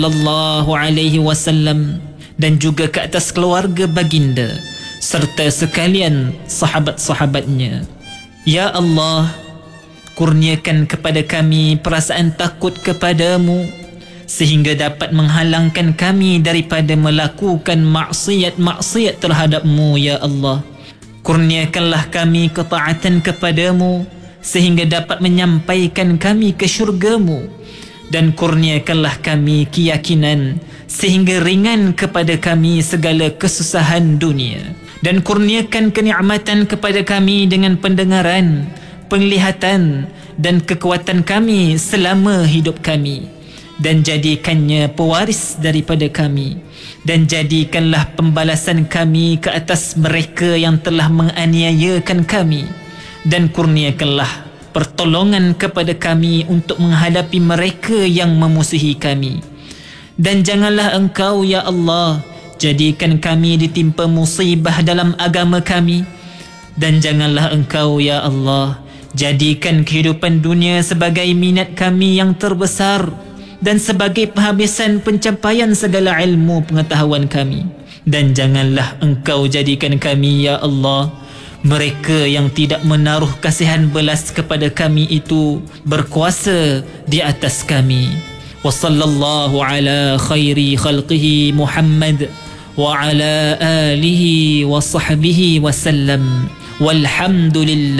sallallahu alaihi wasallam dan juga ke atas keluarga baginda serta sekalian sahabat-sahabatnya. Ya Allah, kurniakan kepada kami perasaan takut kepadamu sehingga dapat menghalangkan kami daripada melakukan maksiat-maksiat terhadap-Mu, ya Allah. Kurniakanlah kami ketaatan kepadamu sehingga dapat menyampaikan kami ke syurga-Mu, dan kurniakanlah kami keyakinan sehingga ringan kepada kami segala kesusahan dunia, dan kurniakan kenikmatan kepada kami dengan pendengaran, penglihatan dan kekuatan kami selama hidup kami, dan jadikannya pewaris daripada kami, dan jadikanlah pembalasan kami ke atas mereka yang telah menganiayakan kami, dan kurniakanlah pertolongan kepada kami untuk menghadapi mereka yang memusuhi kami. Dan janganlah Engkau, ya Allah, jadikan kami ditimpa musibah dalam agama kami, dan janganlah Engkau, ya Allah, jadikan kehidupan dunia sebagai minat kami yang terbesar dan sebagai penghabisan pencapaian segala ilmu pengetahuan kami. Dan janganlah Engkau jadikan kami, ya Allah, mereka yang tidak menaruh kasihan belas kepada kami itu berkuasa di atas kami. Wa sallallahu ala khairi khalqihi Muhammad wa ala alihi wa sahbihi wa sallam. Walhamdulillah.